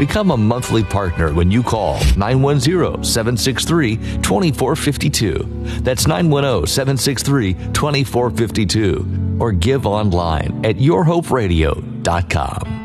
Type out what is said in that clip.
Become a monthly partner when you call 910-763-2452. That's 910-763-2452. Or give online at yourhoperadio.com.